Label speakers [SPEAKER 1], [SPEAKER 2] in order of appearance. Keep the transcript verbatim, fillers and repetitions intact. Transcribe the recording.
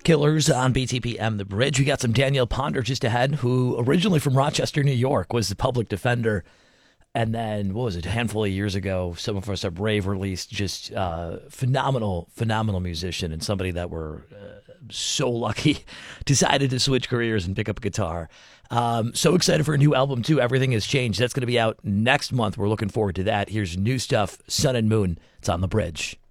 [SPEAKER 1] Killers on B T P M The Bridge. We got some Danielle Ponder just ahead, who originally from Rochester, New York, was the public defender. And then, what was it, a handful of years ago, Some of Us Are Brave released just uh, phenomenal, phenomenal musician and somebody that we're uh, so lucky decided to switch careers and pick up a guitar. Um, so excited for a new album, too. Everything Has Changed. That's going to be out next month. We're looking forward to that. Here's new stuff, Sun and Moon. It's on The Bridge.